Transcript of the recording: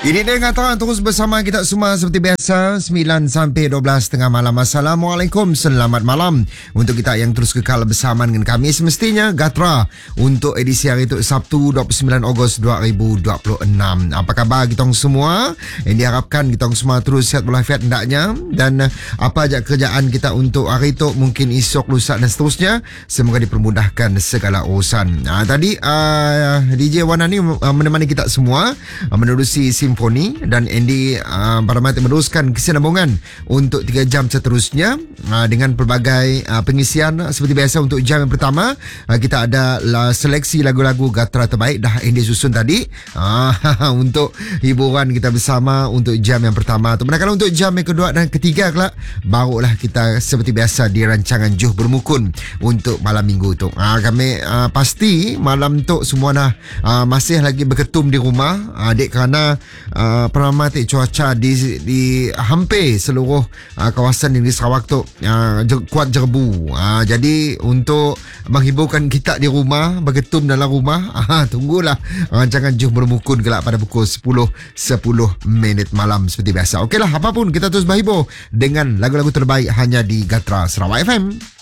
Ini dia kata terus bersama kita semua seperti biasa 9 sampai 12 tengah malam. Assalamualaikum, selamat malam untuk kita yang terus kekal bersama dengan kami semestinya Gatra untuk edisi hari itu Sabtu 29 Ogos 2026. Apa khabar kita semua? Yang diharapkan kita semua terus sihat walafiat hendaknya, dan apa aja kerjaan kita untuk hari itu, mungkin esok, lusa dan seterusnya, semoga dipermudahkan segala urusan. Tadi DJ Wana ni menemani kita semua menerusi Simfoni, dan Andy pada mati meneruskan kesinambungan untuk 3 jam seterusnya dengan pelbagai pengisian. Seperti biasa untuk jam yang pertama kita ada seleksi lagu-lagu Gatra terbaik, dah Andy susun tadi untuk hiburan kita bersama untuk jam yang pertama tu. Manakala untuk jam yang kedua dan ketiga kelak, barulah kita seperti biasa di rancangan Juh Bermukun untuk malam minggu tu. Kami pasti malam tu semua dah masih lagi berketum di rumah, adik kerana problematik cuaca di hampir seluruh kawasan di Sarawak tu kuat jerbu. Jadi untuk menghiburkan kita di rumah, berketum dalam rumah, tunggulah rancangan Juh Bermukun kelak pada pukul 10 minit malam seperti biasa. Okeylah, apapun kita terus berhibur dengan lagu-lagu terbaik hanya di Gatra Sarawak FM.